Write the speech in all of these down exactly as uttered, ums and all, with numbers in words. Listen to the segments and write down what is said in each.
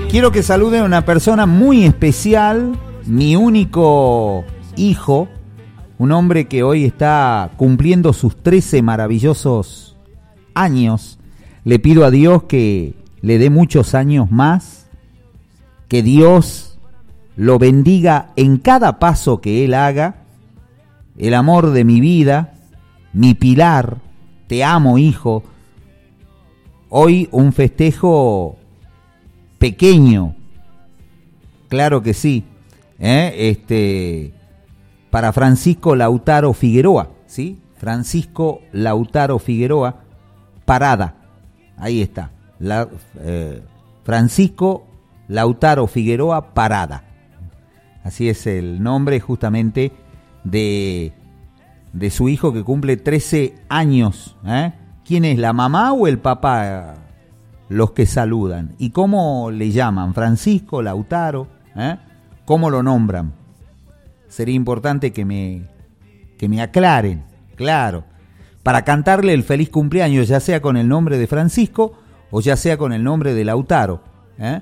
Quiero que saluden a una persona muy especial, mi único hijo, un hombre que hoy está cumpliendo sus trece maravillosos años. Le pido a Dios que le dé muchos años más, que Dios lo bendiga en cada paso que él haga. El amor de mi vida, mi pilar, te amo, hijo. Hoy un festejo pequeño, claro que sí, ¿eh? este, para Francisco Lautaro Figueroa, ¿sí? Francisco Lautaro Figueroa, Parada, ahí está, La, eh, Francisco Lautaro Figueroa Parada, así es el nombre justamente de, de su hijo que cumple trece años, ¿eh? ¿Quién es, la mamá o el papá? Los que saludan. ¿Y cómo le llaman? ¿Francisco, Lautaro? ¿Eh? ¿Cómo lo nombran? Sería importante que me, que me aclaren, claro, para cantarle el feliz cumpleaños, ya sea con el nombre de Francisco o ya sea con el nombre de Lautaro. ¿Eh?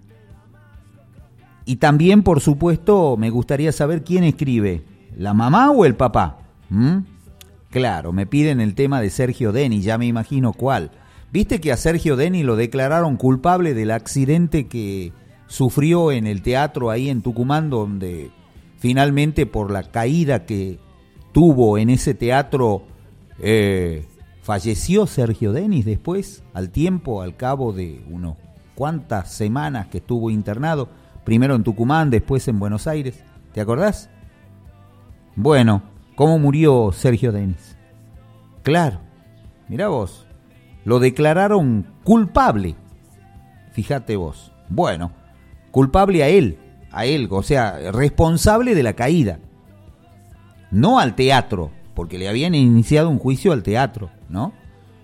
Y también, por supuesto, me gustaría saber quién escribe, ¿la mamá o el papá? ¿Mm? Claro, me piden el tema de Sergio Denis, ya me imagino cuál. ¿Viste que a Sergio Denis lo declararon culpable del accidente que sufrió en el teatro ahí en Tucumán, donde finalmente por la caída que tuvo en ese teatro eh, falleció Sergio Denis después, al tiempo, al cabo de unos cuantas semanas que estuvo internado, primero en Tucumán, después en Buenos Aires? ¿Te acordás? Bueno, ¿cómo murió Sergio Denis? Claro, mirá vos. Lo declararon culpable, fíjate vos. Bueno, culpable a él, a él, o sea, responsable de la caída. No al teatro, porque le habían iniciado un juicio al teatro, ¿no?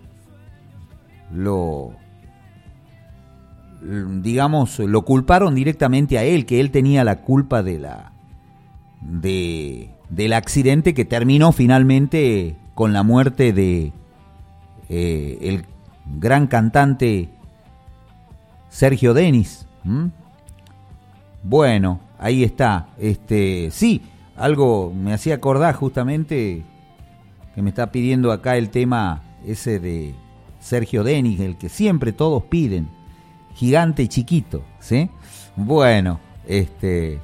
Lo, digamos, lo culparon directamente a él, que él tenía la culpa de la, de, del accidente que terminó finalmente con la muerte de Eh, el gran cantante Sergio Denis. ¿Mm? Bueno, ahí está. Este, sí, algo me hacía acordar justamente que me está pidiendo acá el tema ese de Sergio Denis, el que siempre todos piden, gigante y chiquito, ¿sí? Bueno, este,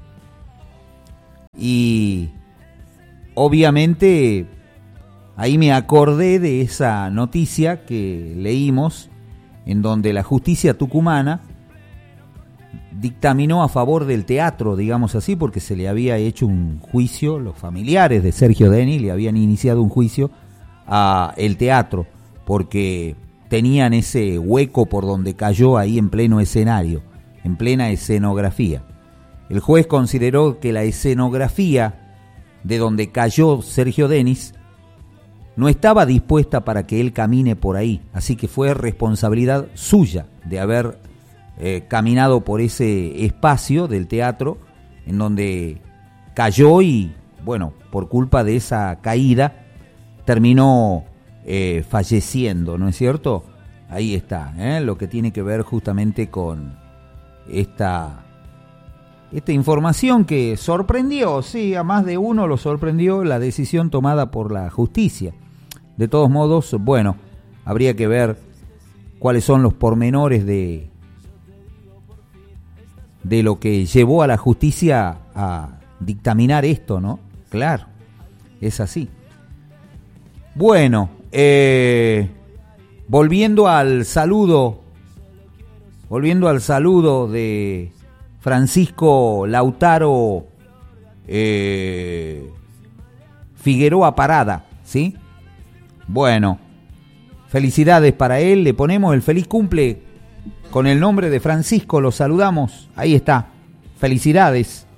y obviamente ahí me acordé de esa noticia que leímos en donde la justicia tucumana dictaminó a favor del teatro, digamos así, porque se le había hecho un juicio, los familiares de Sergio Denis le habían iniciado un juicio a el teatro, porque tenían ese hueco por donde cayó ahí en pleno escenario, en plena escenografía. El juez consideró que la escenografía de donde cayó Sergio Denis no estaba dispuesta para que él camine por ahí, así que fue responsabilidad suya de haber eh, caminado por ese espacio del teatro en donde cayó y, bueno, por culpa de esa caída terminó eh, falleciendo, ¿no es cierto? Ahí está, ¿eh? Lo que tiene que ver justamente con esta, esta información que sorprendió, sí, a más de uno lo sorprendió la decisión tomada por la justicia. De todos modos, bueno, habría que ver cuáles son los pormenores de, de lo que llevó a la justicia a dictaminar esto, ¿no? Claro, es así. Bueno, eh, volviendo al saludo, volviendo al saludo de Francisco Lautaro eh, Figueroa Parada, ¿sí? Bueno, felicidades para él, le ponemos el feliz cumple con el nombre de Francisco, lo saludamos, ahí está, felicidades.